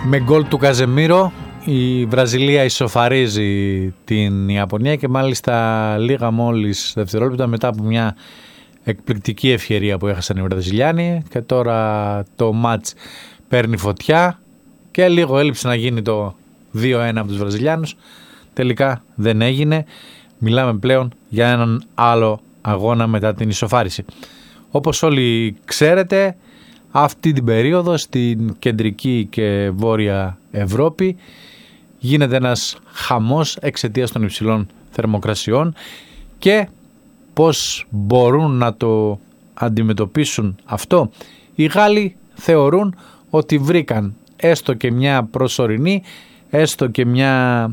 Με γκολ του Καζεμίρο η Βραζιλία ισοφαρίζει την Ιαπωνία και μάλιστα λίγα μόλις δευτερόλεπτα μετά από μια εκπληκτική ευκαιρία που έχασαν οι Βραζιλιάνοι, και τώρα το μάτς παίρνει φωτιά και λίγο έλειψε να γίνει το 2-1 από τους Βραζιλιάνους. Τελικά δεν έγινε. Μιλάμε πλέον για έναν άλλο αγώνα μετά την ισοφάριση. Όπως όλοι ξέρετε, αυτή την περίοδο στην κεντρική και βόρεια Ευρώπη γίνεται ένας χαμός εξαιτίας των υψηλών θερμοκρασιών, και πώς μπορούν να το αντιμετωπίσουν αυτό? Οι Γάλλοι θεωρούν ότι βρήκαν έστω και μια προσωρινή, έστω και μια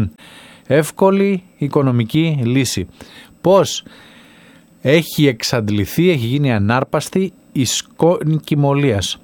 εύκολη οικονομική λύση. Πώς? Έχει εξαντληθεί, έχει γίνει ανάρπαστη η σκόνη κοιμωλίας.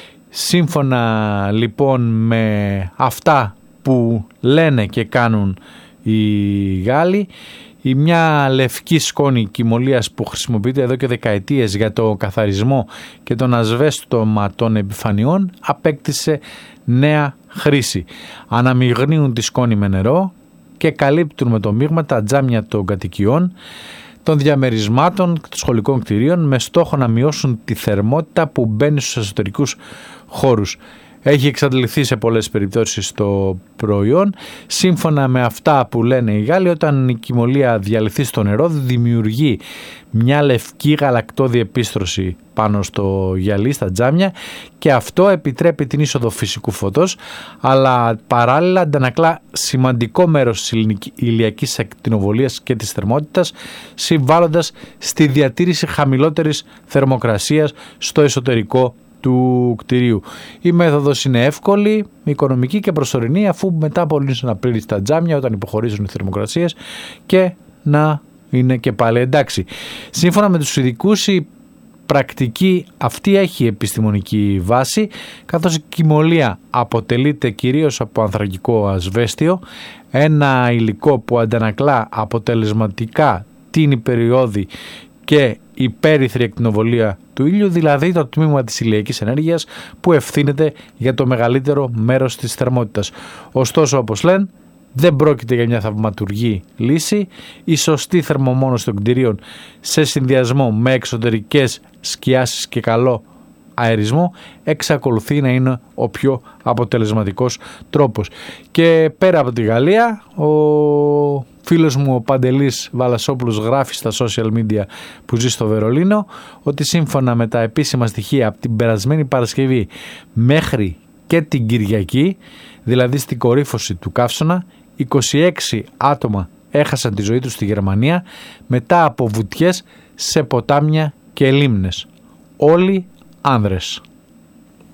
Σύμφωνα λοιπόν με αυτά που λένε και κάνουν οι Γάλλοι, η μια λευκή σκόνη κοιμωλίας που χρησιμοποιείται εδώ και δεκαετίες για το καθαρισμό και τον ασβέστομα των επιφανειών απέκτησε νέα χρήση. Αναμειγνύουν τη σκόνη με νερό και καλύπτουν με το μείγμα τα τζάμια των κατοικιών, των διαμερισμάτων και των σχολικών κτηρίων, με στόχο να μειώσουν τη θερμότητα που μπαίνει στους εσωτερικούς χώρους. Έχει εξαντληθεί σε πολλές περιπτώσεις το προϊόν. Σύμφωνα με αυτά που λένε οι Γάλλοι, όταν η κοιμωλία διαλυθεί στο νερό, δημιουργεί μια λευκή γαλακτώδη επίστρωση πάνω στο γυαλί, στα τζάμια, και αυτό επιτρέπει την είσοδο φυσικού φωτός, αλλά παράλληλα αντανακλά σημαντικό μέρος της ηλιακής ακτινοβολίας και της θερμότητας, συμβάλλοντας στη διατήρηση χαμηλότερης θερμοκρασίας στο εσωτερικό του κτηρίου. Η μέθοδος είναι εύκολη, οικονομική και προσωρινή, αφού μετά μπορείς να πλύνεις τα τζάμια όταν υποχωρήσουν οι θερμοκρασίες και να είναι και πάλι εντάξει. Σύμφωνα με τους ειδικούς, η πρακτική αυτή έχει επιστημονική βάση, καθώς η κοιμωλία αποτελείται κυρίως από ανθρακικό ασβέστιο, ένα υλικό που αντανακλά αποτελεσματικά την υπεριόδη και υπέρυθρη ακτινοβολία του ήλιου, δηλαδή το τμήμα της ηλιακής ενέργειας που ευθύνεται για το μεγαλύτερο μέρος της θερμότητας. Ωστόσο, όπως λένε, δεν πρόκειται για μια θαυματουργή λύση. Η σωστή θερμομόνωση των κτηρίων σε συνδυασμό με εξωτερικές σκιάσεις και καλό αερισμό εξακολουθεί να είναι ο πιο αποτελεσματικός τρόπος. Και πέρα από τη Γαλλία, ο φίλος μου ο Παντελής Βαλασόπουλος γράφει στα social media που ζει στο Βερολίνο ότι σύμφωνα με τα επίσημα στοιχεία από την περασμένη Παρασκευή μέχρι και την Κυριακή, δηλαδή στην κορύφωση του καύσωνα, 26 άτομα έχασαν τη ζωή τους στη Γερμανία μετά από βουτιές σε ποτάμια και λίμνες. Όλοι άνδρες.